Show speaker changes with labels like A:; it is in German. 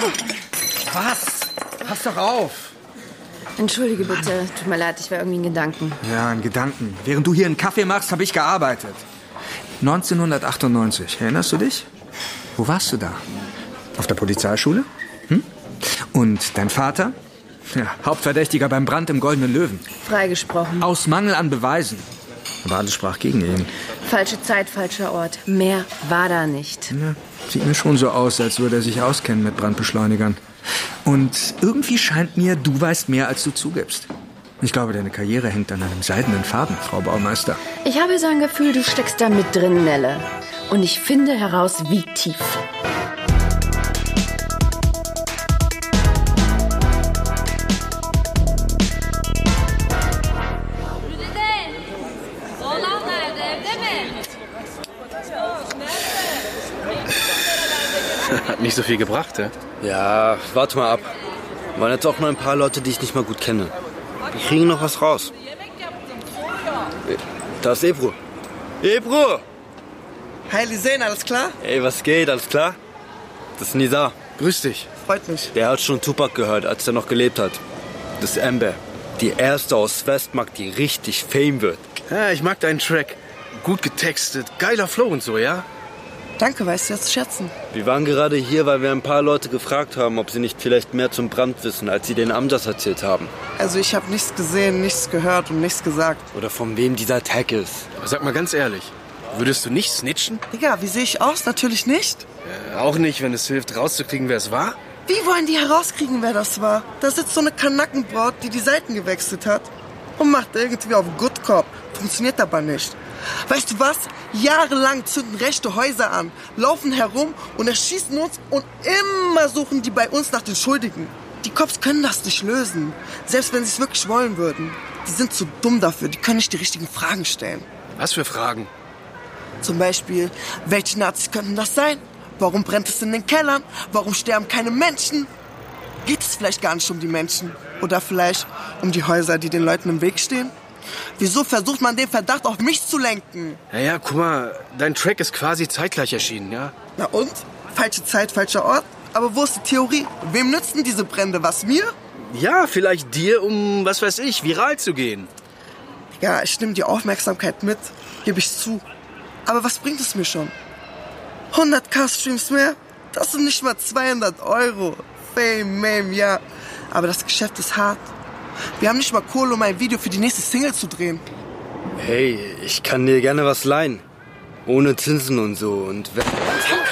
A: Was? Pass doch auf.
B: Entschuldige bitte, tut mir leid, ich war irgendwie in Gedanken.
A: Ja, in Gedanken. Während du hier einen Kaffee machst, habe ich gearbeitet. 1998, erinnerst du dich? Wo warst du da? Auf der Polizeischule? Hm? Und dein Vater? Ja, Hauptverdächtiger beim Brand im Goldenen Löwen.
B: Freigesprochen.
A: Aus Mangel an Beweisen. Aber alles sprach gegen ihn.
B: Falsche Zeit, falscher Ort. Mehr war da nicht.
A: Ja, sieht mir schon so aus, als würde er sich auskennen mit Brandbeschleunigern. Und irgendwie scheint mir, du weißt mehr, als du zugibst. Ich glaube, deine Karriere hängt an einem seidenen Faden, Frau Baumeister.
B: Ich habe so ein Gefühl, du steckst da mit drin, Nelle. Und ich finde heraus, wie tief.
C: Hat nicht so viel gebracht, ja?
D: Ja, warte mal ab. Waren jetzt auch mal ein paar Leute, die ich nicht mal gut kenne. Wir kriegen noch was raus. Da ist Ebru. Ebru!
E: Hi, Lisein, alles klar?
D: Ey, was geht? Alles klar? Das ist Nizar.
C: Grüß dich.
E: Freut mich.
D: Der hat schon Tupac gehört, als er noch gelebt hat. Das ist Amber. Die erste aus Westmark, die richtig Fame wird.
C: Ja, ich mag deinen Track. Gut getextet, geiler Flow und so, ja?
E: Danke, weißt du jetzt schätzen.
D: Wir waren gerade hier, weil wir ein paar Leute gefragt haben, ob sie nicht vielleicht mehr zum Brand wissen, als sie den Amdas erzählt haben.
E: Also ich habe nichts gesehen, nichts gehört und nichts gesagt.
D: Oder von wem dieser Tag ist.
C: Aber sag mal ganz ehrlich, würdest du nicht snitchen?
E: Digga, wie sehe ich aus? Natürlich nicht.
C: Auch nicht, wenn es hilft, rauszukriegen, wer es war?
E: Wie wollen die herauskriegen, wer das war? Da sitzt so eine Kanackenbraut, die Seiten gewechselt hat und macht irgendwie auf Good Cop. Funktioniert aber nicht. Weißt du was? Jahrelang zünden rechte Häuser an, laufen herum und erschießen uns und immer suchen die bei uns nach den Schuldigen. Die Cops können das nicht lösen, selbst wenn sie es wirklich wollen würden. Die sind zu dumm dafür, die können nicht die richtigen Fragen stellen.
C: Was für Fragen?
E: Zum Beispiel, welche Nazis könnten das sein? Warum brennt es in den Kellern? Warum sterben keine Menschen? Geht es vielleicht gar nicht um die Menschen? Oder vielleicht um die Häuser, die den Leuten im Weg stehen? Wieso versucht man den Verdacht auf mich zu lenken?
C: Naja, guck mal, dein Track ist quasi zeitgleich erschienen, ja?
E: Na und? Falsche Zeit, falscher Ort? Aber wo ist die Theorie? Wem nützen diese Brände? Was, mir?
C: Ja, vielleicht dir, um, was weiß ich, viral zu gehen.
E: Ja, ich nehme die Aufmerksamkeit mit, gebe ich zu. Aber was bringt es mir schon? 100.000 Streams mehr? Das sind nicht mal 200 €. Fame, ja. Aber das Geschäft ist hart. Wir haben nicht mal Kohle, um ein Video für die nächste Single zu drehen.
D: Hey, ich kann dir gerne was leihen. Ohne Zinsen und so. Und